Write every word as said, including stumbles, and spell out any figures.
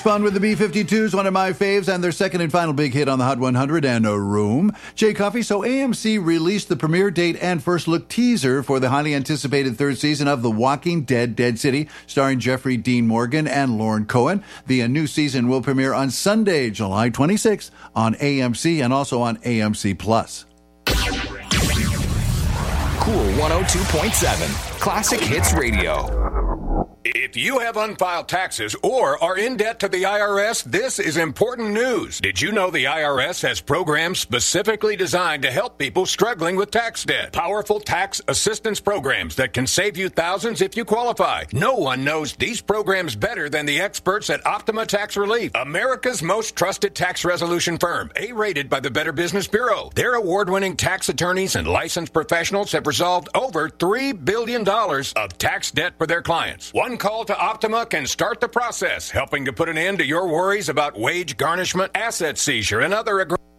Fun with the B fifty-twos, one of my faves, and their second and final big hit on the Hot one hundred and a Room. Jay Coffey, so A M C released the premiere date and first look teaser for the highly anticipated third season of The Walking Dead, Dead City, starring Jeffrey Dean Morgan and Lauren Cohen. The uh, new season will premiere on Sunday, July twenty-sixth on A M C and also on A M C Plus. Cool one oh two point seven, Classic Hits Radio. If you have unfiled taxes or are in debt to the I R S, this is important news. Did you know the I R S has programs specifically designed to help people struggling with tax debt? Powerful tax assistance programs that can save you thousands if you qualify. No one knows these programs better than the experts at Optima Tax Relief, America's most trusted tax resolution firm, A-rated by the Better Business Bureau. Their award-winning tax attorneys and licensed professionals have resolved over three billion dollars of tax debt for their clients. One call to Optima can start the process, helping to put an end to your worries about wage garnishment, asset seizure, and other aggressive